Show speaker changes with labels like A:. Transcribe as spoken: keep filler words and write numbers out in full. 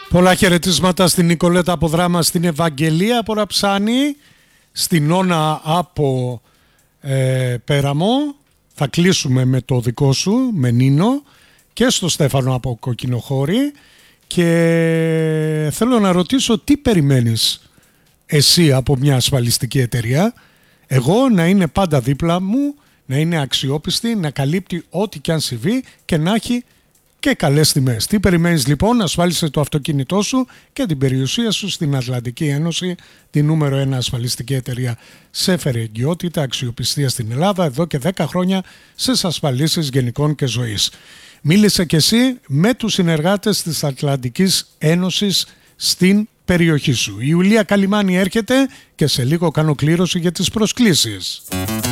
A: Πολλά χαιρετίσματα στην Νικολέτα από Δράμα, στην Ευαγγελία από Ραψάνη, στην Όνα από ε, Πέραμο. Θα κλείσουμε με το δικό σου, με Νίνο, και στο Στέφανο από Κοκκινοχώρη. Και θέλω να ρωτήσω τι περιμένεις εσύ από μια ασφαλιστική εταιρεία. Εγώ να είναι πάντα δίπλα μου, να είναι αξιόπιστη, να καλύπτει ό,τι και αν συμβεί και να έχει και καλές τιμές. Τι περιμένεις λοιπόν? Ασφάλισε το αυτοκίνητό σου και την περιουσία σου στην Ατλαντική Ένωση, τη νούμερο ένα ασφαλιστική εταιρεία. Σε έφερε εγκυότητα, αξιοπιστία στην Ελλάδα εδώ και δέκα χρόνια στις ασφαλίσεις γενικών και ζωής. Μίλησε και εσύ με τους συνεργάτες της Ατλαντικής Ένωσης στην περιοχή σου. Η Ιουλία Καλιμάνη έρχεται και σε λίγο κάνω κλήρωση για τις προσκλήσεις.